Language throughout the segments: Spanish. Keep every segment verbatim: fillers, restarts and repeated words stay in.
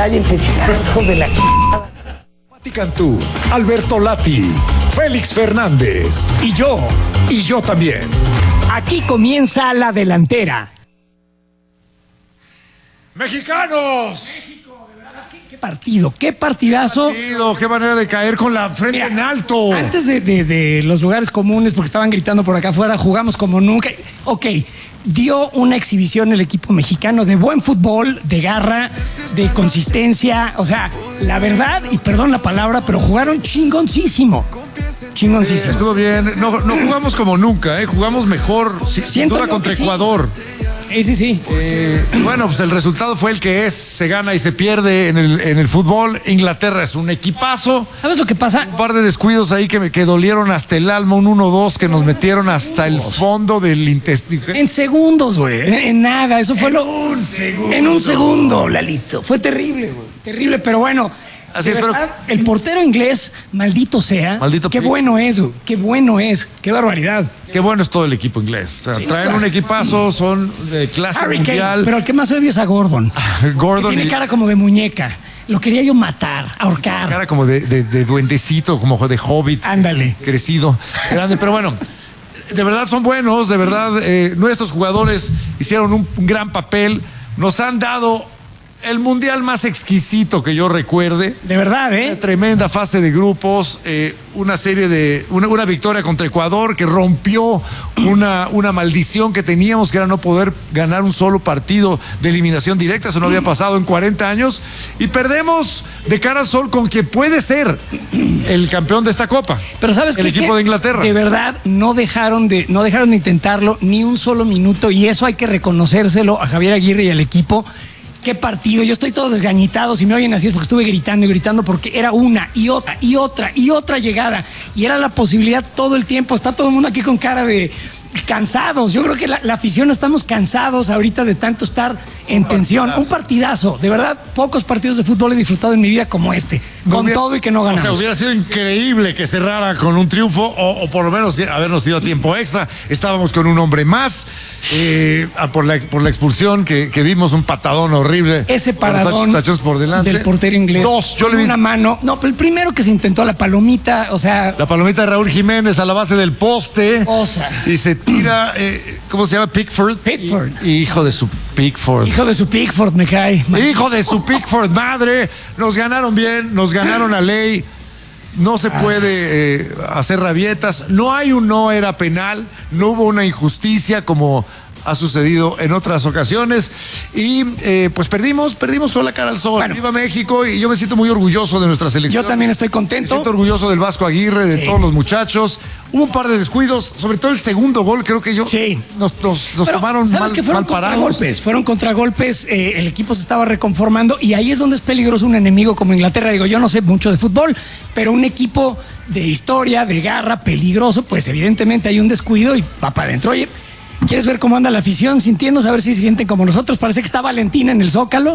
Cállense, chicos de la chingada. Pati Cantú, Alberto Lati, Félix Fernández Y yo, y yo también. aquí comienza la delantera. ¡Mexicanos! Qué partido, qué partidazo. Partido, qué manera de caer con la frente Mira, en alto. Antes de, de, de los lugares comunes, porque estaban gritando por acá afuera, jugamos como nunca. Ok, dio una exhibición el equipo mexicano de buen fútbol, de garra, de consistencia. O sea, la verdad, y perdón la palabra, pero jugaron chingoncísimo. Chingoncísimo. Sí, estuvo bien. No, no jugamos como nunca, ¿eh? Jugamos mejor, sin Siento duda, yo contra que sí. Ecuador. Sí, sí, sí. Eh, bueno, pues el resultado fue el que es. Se gana y se pierde en el, en el fútbol. Inglaterra es un equipazo. ¿Sabes lo que pasa? Un par de descuidos ahí que, me, que dolieron hasta el alma. Un uno dos que nos metieron hasta el fondo del intestino. En segundos, güey. En, en nada. Eso fue lo. un segundo. En un segundo, Lalito. Fue terrible, güey. Terrible, pero bueno. Así de es, pero- verdad, el portero inglés, maldito sea. Maldito Qué pi- bueno es, güey. Qué bueno es. Qué barbaridad. Qué bueno es todo el equipo inglés. O sea, Sí. traen un equipazo, son de clase Harry Kane, mundial. pero el que más odio es a Gordon. Gordon Que tiene y- cara como de muñeca. Lo quería yo matar, ahorcar. Cara como de, de, de duendecito, como de hobbit. Ándale. Crecido, grande, pero bueno. De verdad son buenos, de verdad eh, nuestros jugadores hicieron un, un gran papel. Nos han dado el mundial más exquisito que yo recuerde. De verdad, Una ¿eh? tremenda fase de grupos, eh, una serie de. Una, una victoria contra Ecuador que rompió una, una maldición que teníamos, que era no poder ganar un solo partido de eliminación directa. Eso no había pasado en cuarenta años. Y perdemos de cara al sol con quien puede ser el campeón de esta Copa. Pero sabes el qué? equipo Que de Inglaterra. De verdad, no dejaron de, no dejaron de intentarlo ni un solo minuto, y eso hay que reconocérselo a Javier Aguirre y al equipo. Qué partido, yo estoy todo desgañitado, si me oyen así es porque estuve gritando y gritando, porque era una y otra y otra y otra llegada, y era la posibilidad todo el tiempo. Está todo el mundo aquí con cara de cansados. Yo creo que la, la afición estamos cansados ahorita de tanto estar en tensión. Un partidazo, de verdad, pocos partidos de fútbol he disfrutado en mi vida como este, con Hubiera- todo y que no O ganamos. sea, hubiera sido increíble que cerrara con un triunfo o, o por lo menos habernos ido a tiempo extra. Estábamos con un hombre más eh, a- por, la, por la expulsión que, que vimos, un patadón horrible. Ese Con los paradón tachos- tachos por delante. del portero inglés. Dos, yo con le vi una mano. No, pero el primero que se intentó, la palomita, o sea, la palomita de Raúl Jiménez a la base del poste. Cosa. Y se tira, eh, ¿cómo se llama? Pickford. Pickford. Y, y hijo de su Pickford. hijo de su Pickford, me cae. Hijo de su Pickford, madre. Nos ganaron bien, nos ganaron a ley. No se puede eh, hacer rabietas. No hay un no era penal. No hubo una injusticia como ha sucedido en otras ocasiones. Y eh, pues perdimos, perdimos con la cara al sol. Bueno. Viva México, y yo me siento muy orgulloso de nuestra selección. Yo también estoy Me contento. siento orgulloso del Vasco Aguirre, de Sí. todos los muchachos. Hubo un par de descuidos, sobre todo el segundo gol, creo que yo. Sí. Nos, nos, nos Pero, tomaron ¿sabes mal, que fueron mal parados. contragolpes? Fueron contragolpes, eh, el equipo se estaba reconformando, y ahí es donde es peligroso un enemigo como Inglaterra. Digo, yo no sé mucho de fútbol, pero un equipo de historia, de garra, peligroso, pues evidentemente hay un descuido y va para adentro. Oye, ¿quieres ver cómo anda la afición sintiéndose? A ver si se sienten como nosotros. Parece que está Valentina en el Zócalo.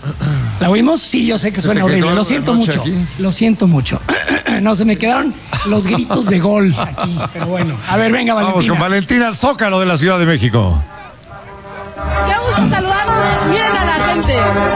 ¿La oímos? Sí, yo sé que suena Desde que horrible. toda Lo la siento noche mucho. aquí. Lo siento mucho. No, se me quedaron los gritos de gol aquí. Pero bueno, a ver, venga, Vamos Valentina. con Valentina al Zócalo de la Ciudad de México. Qué gusto saludarlos. Miren a la gente.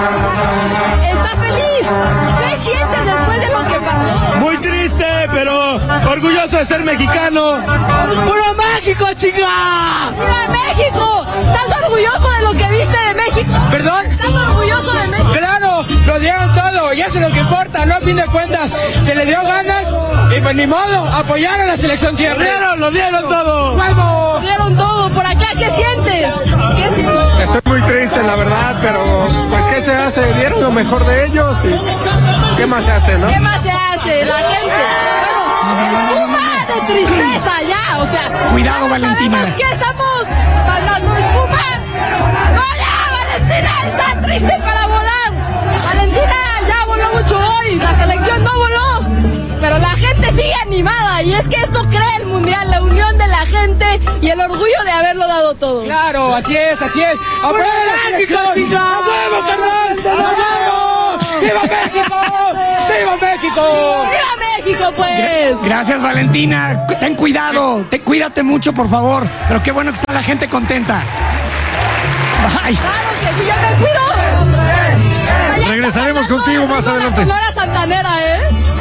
Está feliz. ¿Qué sientes después de lo que pasó? Muy triste, pero orgulloso de ser mexicano. ¡Puro México, chinga! ¡Viva México! ¿Estás orgulloso de lo que viste de México? ¿Perdón? ¿Estás orgulloso de México? Claro, lo dieron todo y eso es lo que importa, ¿no? A fin de cuentas, se le dio ganas y pues ni modo, apoyaron a la selección siempre. Lo dieron, lo dieron todo. ¡Vamos! Dieron todo. ¿Por acá qué sientes? ¿Qué sientes? Estoy muy triste, la verdad, pero pues ¿qué se hace? Dieron lo mejor de ellos y ¿qué más se hace, no? ¿Qué más se hace? La gente. Bueno, espuma de tristeza ya. O sea, Cuidado, ya no Valentina. sabemos ¿Qué estamos mandando espuma? ¡No, ya, Valentina! ¡Está triste para volar! Valentina ya voló mucho hoy. La selección no voló. Pero la gente sigue animada. Y es que esto crea el mundial, la unión de la gente y el orgullo de haberlo dado todo. Claro, así es, así es. ¡Apoya la selección! ¡A huevo, carnal! ¡Nos vamos! ¡Viva México! ¡Viva México! ¡Viva México, pues! Gracias, Valentina. Cu- Ten cuidado, te, cuídate mucho, por favor. Pero qué bueno que está la gente contenta. Bye. Claro que sí, yo me cuido. Allá Regresaremos contigo más adelante. Sonora Santanera, ¿eh?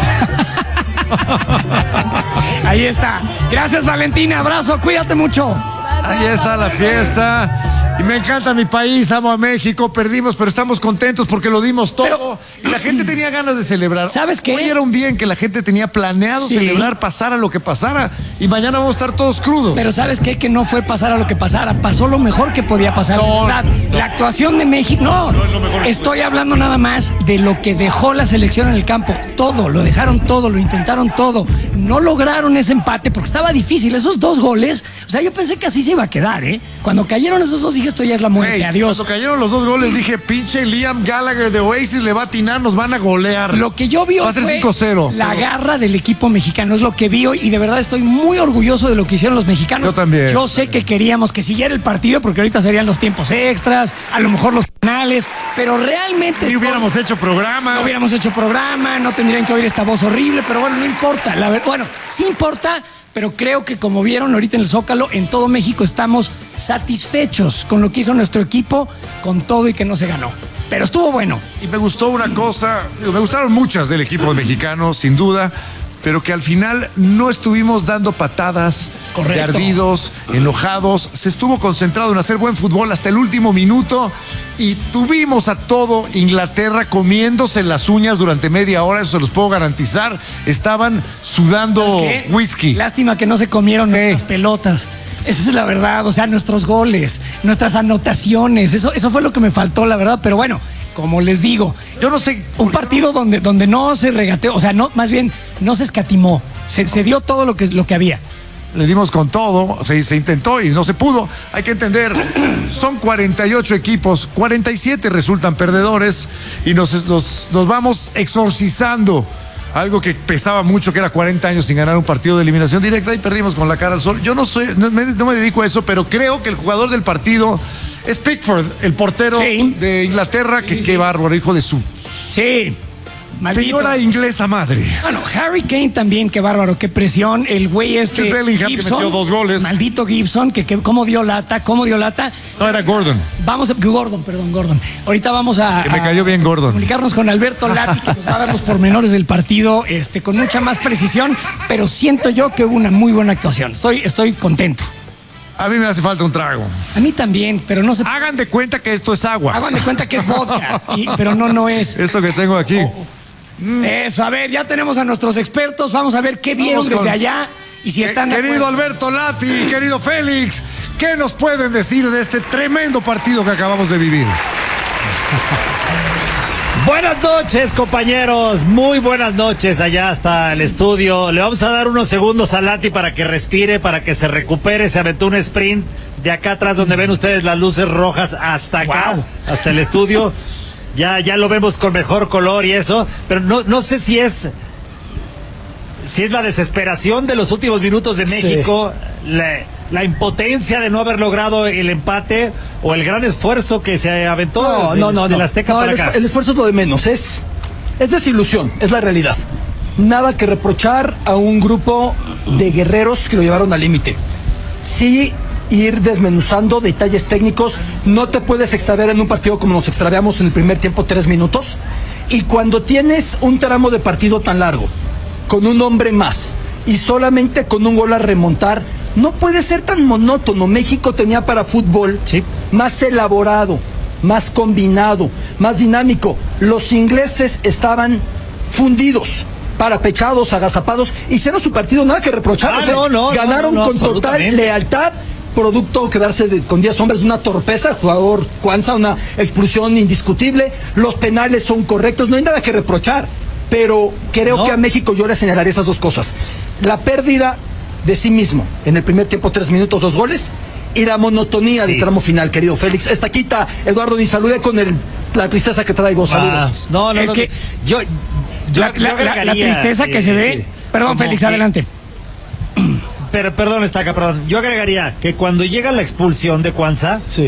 Ahí está. Gracias, Valentina. Abrazo, cuídate mucho. Ahí está la fiesta. Y me encanta mi país, amo a México, perdimos, pero estamos contentos porque lo dimos todo. Pero, y la gente tenía ganas de celebrar. ¿Sabes qué? Hoy era un día en que la gente tenía planeado Sí. celebrar, pasara lo que pasara. Y mañana vamos a estar todos crudos. Pero ¿sabes qué? Que no fue pasar a lo que pasara. Pasó lo mejor que podía pasar. No, la, no. la actuación de México. No, estoy hablando nada más de lo que dejó la selección en el campo. Todo, lo dejaron todo, lo intentaron todo. No lograron ese empate porque estaba difícil. Esos dos goles, o sea, yo pensé que así se iba a quedar, ¿eh? Cuando cayeron esos dos dije, esto ya es la muerte. Hey, Adiós. Cuando cayeron los dos goles dije, pinche Liam Gallagher de Oasis le va a atinar, nos van a golear. Lo que yo vi Va a ser fue cinco cero. la garra del equipo mexicano, es lo que vi hoy y de verdad estoy muy orgulloso de lo que hicieron los mexicanos. Yo también. Yo sé que queríamos que siguiera el partido porque ahorita serían los tiempos extras, a lo mejor los penales, pero realmente... Si estoy- hubiéramos hecho programa. No hubiéramos hecho programa, no tendrían que oír esta voz horrible, pero bueno, no importa. La ver- bueno, sí importa, pero creo que como vieron ahorita en el Zócalo, en todo México estamos satisfechos con lo que hizo nuestro equipo, con todo y que no se ganó. Pero estuvo bueno. Y me gustó una cosa, digo, me gustaron muchas del equipo mexicano, sin duda, pero que al final no estuvimos dando patadas, Correcto. de ardidos, enojados. Se estuvo concentrado en hacer buen fútbol hasta el último minuto y tuvimos a todo Inglaterra comiéndose las uñas durante media hora, eso se los puedo garantizar. Estaban sudando ¿Sabes qué? whisky. Lástima que no se comieron nuestras pelotas. Esa es la verdad, o sea, nuestros goles, nuestras anotaciones, eso, eso fue lo que me faltó, la verdad, pero bueno, como les digo, Yo no sé. un partido donde, donde no se regateó, o sea, no, más bien no se escatimó, se, se dio todo lo que, lo que había. Le dimos con todo, se, se intentó y no se pudo. Hay que entender, son cuarenta y ocho equipos, cuarenta y siete resultan perdedores y nos, nos, nos vamos exorcizando. Algo que pesaba mucho, que era cuarenta años sin ganar un partido de eliminación directa y perdimos con la cara al sol. Yo no soy, no me, no me dedico a eso, pero creo que el jugador del partido es Pickford, el portero Sí. de Inglaterra, que Sí, sí. qué bárbaro, hijo de su Sí, maldito. señora inglesa madre. Bueno, Harry Kane también, qué bárbaro, qué presión. El güey este. Jude Bellingham, que metió dos goles. Maldito Gibson, que, que cómo dio lata, cómo dio lata. No, era Gordon. Vamos a. Gordon, perdón, Gordon. Ahorita vamos a. Que me a cayó bien Gordon. Comunicarnos con Alberto Lati, que nos va a dar los pormenores del partido este, con mucha más precisión, pero siento yo que hubo una muy buena actuación. Estoy, estoy contento. A mí me hace falta un trago. A mí también, pero no se. Hagan de cuenta que esto es agua. Hagan de cuenta que es vodka, y- pero no, no es. Esto que tengo aquí. Eso, a ver, ya tenemos a nuestros expertos. Vamos a ver qué vieron Vamos con- desde allá y si están de Querido acuerdo. Alberto Lati, querido Félix, ¿qué nos pueden decir de este tremendo partido que acabamos de vivir? Buenas noches, compañeros. Muy buenas noches allá hasta el estudio. Le vamos a dar unos segundos a Lati para que respire, para que se recupere. Se aventó un sprint de acá atrás donde ven ustedes las luces rojas hasta acá, Wow. hasta el estudio. Ya, ya lo vemos con mejor color y eso. Pero no, no sé si es, si es la desesperación de los últimos minutos de México, la, la impotencia de no haber logrado el empate o el gran esfuerzo que se aventó No, del- no, no, del no. Azteca No, para el, acá. esfu- el esfuerzo es lo de menos, es, es desilusión, es la realidad. Nada que reprochar a un grupo de guerreros que lo llevaron al límite. Sí, ir desmenuzando detalles técnicos, no te puedes extraviar en un partido como nos extraviamos en el primer tiempo, tres minutos. Y cuando tienes un tramo de partido tan largo, con un hombre más, y solamente con un gol a remontar, no puede ser tan monótono. México tenía para fútbol Sí. más elaborado, más combinado, más dinámico. Los ingleses estaban fundidos, parapechados, agazapados, hicieron su partido, nada que reprochar. Ah, o sea, no, no, ganaron no, no, con total absolutamente. lealtad, producto quedarse de- con diez hombres, una torpeza, el jugador Cuanza, una expulsión indiscutible, los penales son correctos, no hay nada que reprochar, pero creo No. que a México yo le señalaría esas dos cosas: la pérdida de sí mismo en el primer tiempo, tres minutos, dos goles, y la monotonía Sí. del tramo final, querido Félix. Esta quita, Eduardo, ni saludé con el, la tristeza que traigo, Ah, saludos. no, no, Es no, que yo, yo, la, yo la- la- la agregaría, tristeza que eh, se ve. sí. Perdón, Como Félix, que- adelante. Pero, perdón, Estaca, perdón. Yo agregaría que cuando llega la expulsión de Cuanza, Sí.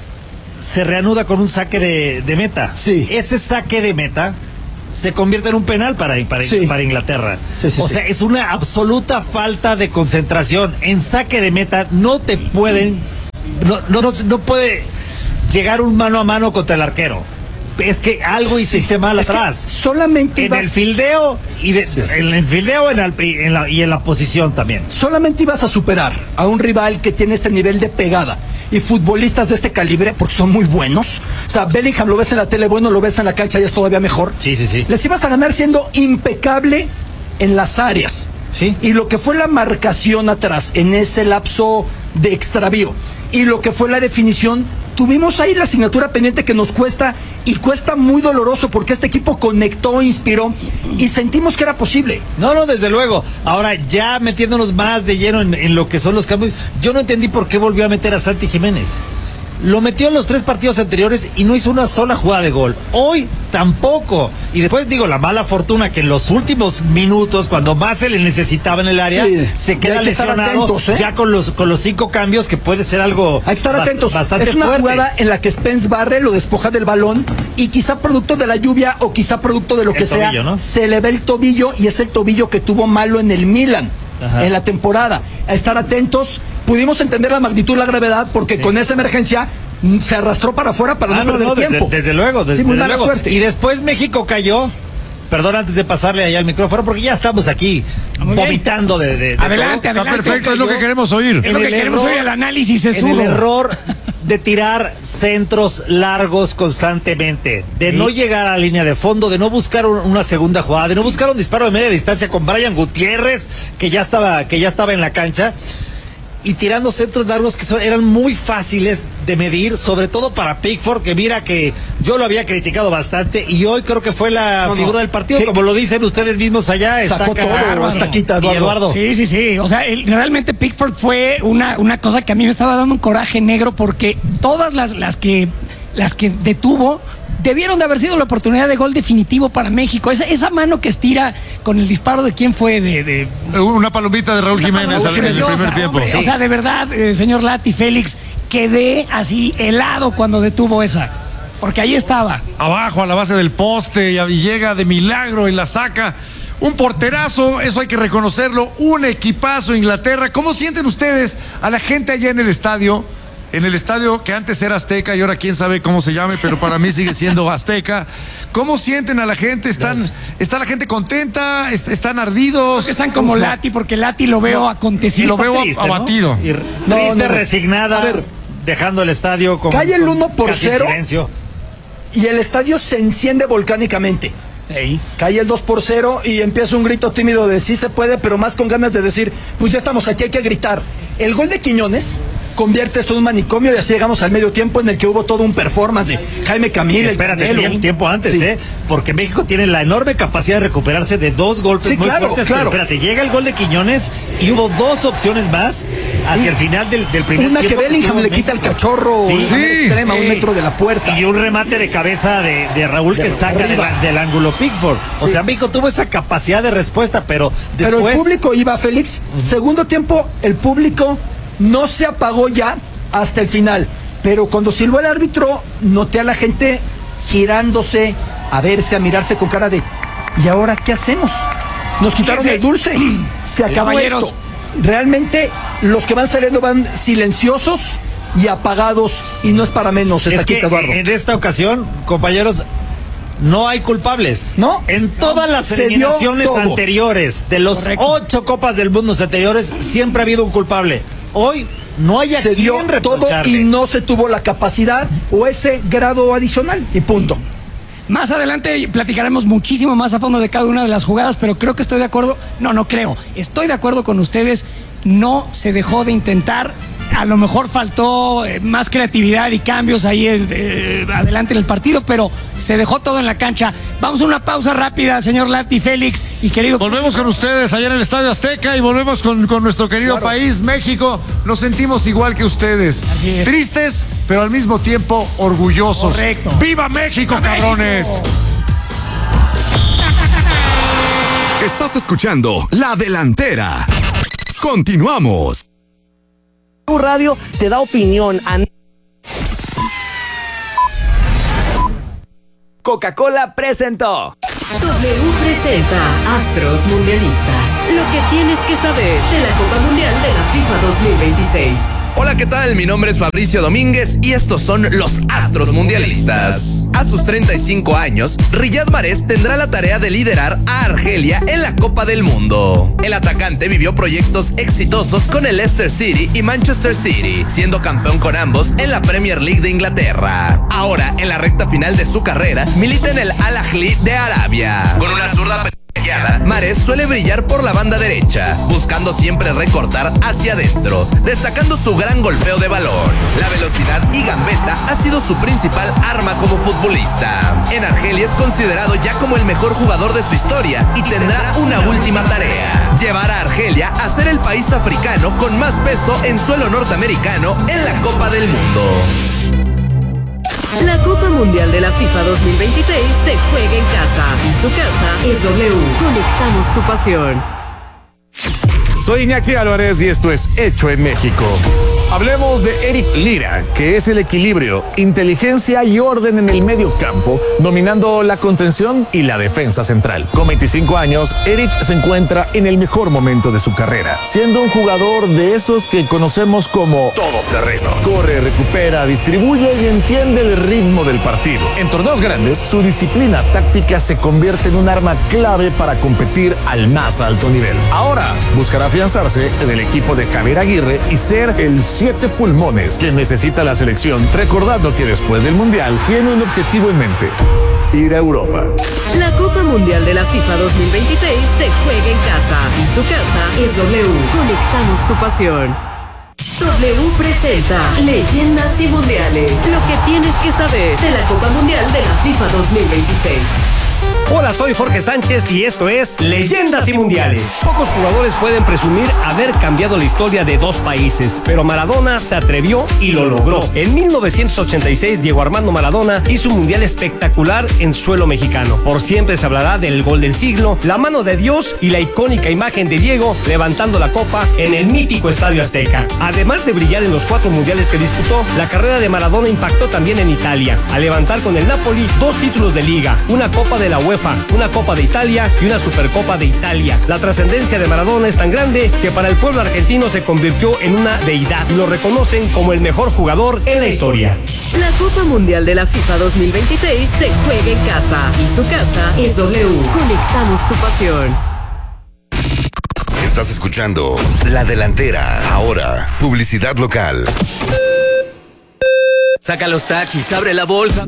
se reanuda con un saque de, de meta. Sí. Ese saque de meta se convierte en un penal para, para, Sí. para Inglaterra. Sí, sí, o sí. sea, es una absoluta falta de concentración. En saque de meta no te pueden, no, no, no, no puede llegar un mano a mano contra el arquero. es que algo hiciste mal Es que atrás. solamente En ibas, el fildeo y de, Sí. en el fildeo en el- en la- y en la posición también. solamente ibas a superar a un rival que tiene este nivel de pegada y futbolistas de este calibre, porque son muy buenos. O sea, Bellingham lo ves en la tele bueno, lo ves en la cancha y es todavía mejor. Sí, sí, sí. Les ibas a ganar siendo impecable en las áreas. Sí. Y lo que fue la marcación atrás en ese lapso de extravío y lo que fue la definición, tuvimos ahí la asignatura pendiente que nos cuesta y cuesta muy doloroso porque este equipo conectó, inspiró y sentimos que era posible. No, no, desde luego. Ahora, ya metiéndonos más de lleno en, en lo que son los cambios, yo no entendí por qué volvió a meter a Santi Jiménez. Lo metió en los tres partidos anteriores y no hizo una sola jugada de gol. Hoy tampoco. Y después digo, la mala fortuna que en los últimos minutos, cuando más se le necesitaba en el área, Sí, se y queda hay que estar lesionado atentos, ¿eh? ya con los, con los cinco cambios, que puede ser algo Hay que estar bast- atentos. bastante Es una fuerte. jugada en la que Spence barre, lo despoja del balón y quizá producto de la lluvia o quizá producto de lo El que sea, tobillo, ¿no? se le ve el tobillo y es el tobillo que tuvo malo en el Milan Ajá. en la temporada. A estar atentos. Pudimos entender la magnitud, la gravedad, porque Sí. con esa emergencia mm, se arrastró para afuera para Ah, no no, perder no, desde, tiempo. desde luego, desde, Sí, muy desde mala luego. suerte. Y después México cayó. Perdón, antes de pasarle allá el micrófono, porque ya estamos aquí Muy bien. vomitando de, de- de Adelante, todo. Está adelante. perfecto, es lo que queremos oír. Es lo En que el queremos error- oír, el análisis es En el uno. error de tirar centros largos constantemente, de Sí. no llegar a la línea de fondo, de no buscar un- una segunda jugada, de no buscar un disparo de media distancia con Brian Gutiérrez, que ya estaba, que ya estaba en la cancha, y tirando centros largos que son- eran muy fáciles de medir, sobre todo para Pickford, que mira que yo lo había criticado bastante y hoy creo que fue la No, no. figura del partido, ¿Qué? como lo dicen ustedes mismos allá. Sacó está todo, Bárbaro. hasta quita, Y Eduardo. Eduardo. Sí, sí, sí. O sea, el- realmente Pickford fue una, una cosa que a mí me estaba dando un coraje negro porque todas las, las que las que detuvo debieron de haber sido la oportunidad de gol definitivo para México. Esa, esa mano que estira con el disparo de quién fue de, de Una palomita de Raúl Jiménez Raúl en el Jiménez, primer tiempo. hombre, Sí. O sea, de verdad, eh, señor Lati, Félix, quedé así helado cuando detuvo esa. Porque ahí estaba. Abajo a la base del poste y, y llega de milagro y la saca. Un porterazo, eso hay que reconocerlo. Un equipazo Inglaterra. ¿Cómo sienten ustedes a la gente allá en el estadio? En el estadio que antes era Azteca y ahora quién sabe cómo se llame, pero para mí sigue siendo Azteca. ¿Cómo sienten a la gente? ¿Están, ¿Está la gente contenta? ¿Est- ¿Están ardidos? Que están como Lati, porque Lati lo veo acontecido. lo veo Triste, ¿no? abatido. Y No, triste, no, no. resignada, A ver. dejando el estadio con, Cae el con uno por casi en cero. silencio. Y el estadio se enciende volcánicamente. Sí. Cae el dos por cero y empieza un grito tímido de sí se puede, pero más con ganas de decir, pues ya estamos aquí, hay que gritar. El gol de Quiñones convierte esto en un manicomio y así llegamos al medio tiempo en el que hubo todo un performance de Jaime Camil. el Espérate, Canelo. tiempo, tiempo antes, Sí. ¿eh? Porque México tiene la enorme capacidad de recuperarse de dos golpes Sí, muy claro, fuertes. claro. Pero espérate, llega el gol de Quiñones y hubo dos opciones más hacia el final del, del primer Una que tiempo. Bellingham tuvo le quita el México. cachorro Sí. de manera Sí. extrema a un Sí. metro de la puerta. Y un remate de cabeza de, de Raúl De que saca de arriba. la- del ángulo Pickford. O Sí. sea, México tuvo esa capacidad de respuesta, pero después... Pero el público iba, Félix. Segundo tiempo, el público no se apagó ya hasta el final. Pero cuando silbó el árbitro, noté a la gente girándose, a verse, a mirarse con cara de ¿y ahora qué hacemos? Nos quitaron Fíjense. el dulce. Se acabó Caballeros. esto. Realmente, los que van saliendo van silenciosos y apagados. Y no es para menos esta Es que quita, Eduardo. en esta ocasión, compañeros, no hay culpables. No. En todas las Se dio eliminaciones todo. anteriores, de los Correcto. ocho Copas del Mundo anteriores, siempre ha habido un culpable. Hoy no hay a Se dio quien todo reprocharle. y no se tuvo la capacidad o ese grado adicional. Y punto. Más adelante platicaremos muchísimo más a fondo de cada una de las jugadas, pero creo que estoy de acuerdo. No, no creo. Estoy de acuerdo con ustedes. No se dejó de intentar. A lo mejor faltó eh, más creatividad y cambios ahí eh, eh, adelante en el partido, pero se dejó todo en la cancha. Vamos a una pausa rápida, señor Lati, Félix y querido. Volvemos con ustedes allá en el Estadio Azteca y volvemos con, con nuestro querido Claro. país, México. Nos sentimos igual que ustedes. Así es. Tristes, pero al mismo tiempo orgullosos. Correcto. ¡Viva México, ¡Viva cabrones! México! Estás escuchando La Delantera. Continuamos. Radio te da opinión. A... Coca-Cola presentó. W presenta Astros Mundialistas. Lo que tienes que saber de la Copa Mundial de la FIFA dos mil veintiséis. Hola, ¿qué tal? Mi nombre es Fabricio Domínguez y estos son los Astros Mundialistas. A sus treinta y cinco años, Riyad Mahrez tendrá la tarea de liderar a Argelia en la Copa del Mundo. El atacante vivió proyectos exitosos con el Leicester City y Manchester City, siendo campeón con ambos en la Premier League de Inglaterra. Ahora, en la recta final de su carrera, milita en el Al Ahly de Arabia. Con una zurda Mahrez suele brillar por la banda derecha, buscando siempre recortar hacia adentro, destacando su gran golpeo de balón. La velocidad y gambeta ha sido su principal arma como futbolista. En Argelia es considerado ya como el mejor jugador de su historia y tendrá una última tarea: llevar a Argelia a ser el país africano con más peso en suelo norteamericano en la Copa del Mundo. La Copa Mundial de la FIFA dos mil veintiséis se juega en casa y su casa es W. Conectamos tu pasión. Soy Iñaki Álvarez y esto es Hecho en México. Hablemos de Eric Lira, que es el equilibrio, inteligencia y orden en el medio campo, dominando la contención y la defensa central. Con veinticinco años, Eric se encuentra en el mejor momento de su carrera, siendo un jugador de esos que conocemos como todoterreno. Corre, recupera, distribuye y entiende el ritmo del partido. En torneos grandes, su disciplina táctica se convierte en un arma clave para competir al más alto nivel. Ahora, buscará afianzarse en el equipo de Javier Aguirre y ser el siete pulmones que necesita la selección, recordando que después del Mundial tiene un objetivo en mente: ir a Europa. La Copa Mundial de la FIFA dos mil veintiséis se juega en casa y su casa es W. Conectamos tu pasión. W presenta Leyendas y Mundiales. Lo que tienes que saber de la Copa Mundial de la FIFA dos mil veintiséis. Hola, soy Jorge Sánchez y esto es Leyendas y Mundiales. Pocos jugadores pueden presumir haber cambiado la historia de dos países, pero Maradona se atrevió y lo logró. En mil novecientos ochenta y seis, Diego Armando Maradona hizo un mundial espectacular en suelo mexicano. Por siempre se hablará del gol del siglo, la mano de Dios y la icónica imagen de Diego levantando la copa en el mítico Estadio Azteca. Además de brillar en los cuatro mundiales que disputó, la carrera de Maradona impactó también en Italia, al levantar con el Napoli dos títulos de liga, una copa de la UEFA, una Copa de Italia y una Supercopa de Italia. La trascendencia de Maradona es tan grande que para el pueblo argentino se convirtió en una deidad. Lo reconocen como el mejor jugador en la historia. La Copa Mundial de la FIFA dos mil veintiséis se juega en casa y su casa es W. Conectamos tu pasión. Estás escuchando La Delantera. Ahora, publicidad local. Saca los taxis, abre la bolsa.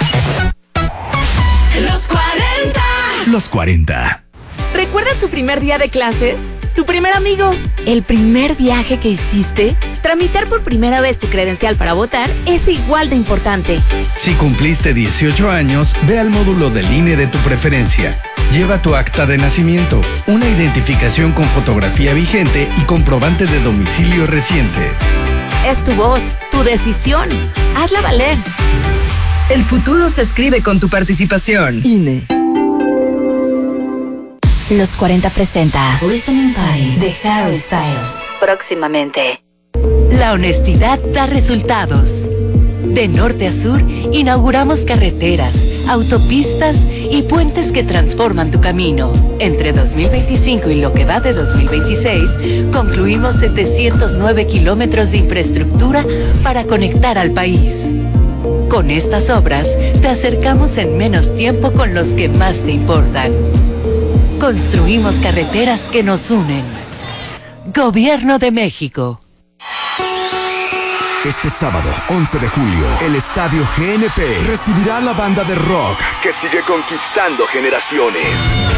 Los cuarenta. Los cuarenta. ¿Recuerdas tu primer día de clases? ¿Tu primer amigo? ¿El primer viaje que hiciste? Tramitar por primera vez tu credencial para votar es igual de importante. Si cumpliste dieciocho años, ve al módulo del I N E de tu preferencia. Lleva tu acta de nacimiento, una identificación con fotografía vigente y comprobante de domicilio reciente. Es tu voz, tu decisión. Hazla valer. El futuro se escribe con tu participación. I N E. Los cuarenta presenta Listening Party de Harry Styles. Próximamente. La honestidad da resultados. De norte a sur, inauguramos carreteras, autopistas y puentes que transforman tu camino. Entre dos mil veinticinco y lo que va de dos mil veintiséis, concluimos setecientos nueve kilómetros de infraestructura para conectar al país. Con estas obras, te acercamos en menos tiempo con los que más te importan. Construimos carreteras que nos unen. Gobierno de México. Este sábado, once de julio, el Estadio G N P recibirá a la banda de rock que sigue conquistando generaciones.